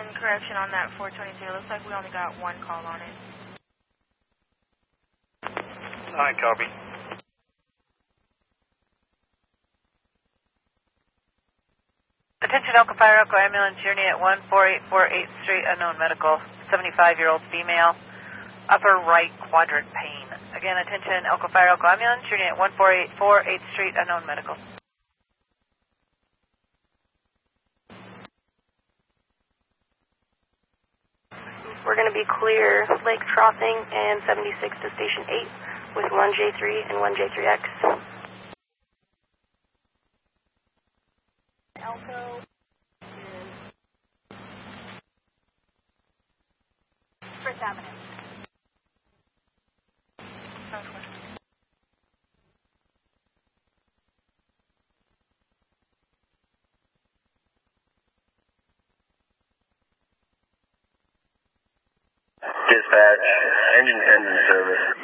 correction on that 422. Looks like we only got one call on it. Hi, copy. Attention Elko Fire Elko Ambulance, journey at 14848 8th Street, unknown medical, 75-year-old female, upper right quadrant pain. Again, attention Elko Fire Elko Ambulance, journey at 14848 8th Street, unknown medical. We're going to be clear Lakes Crossing and 76 to Station 8 with 1J3 and 1J3X. Elko is First Avenue. Southwest. Dispatch, engine service.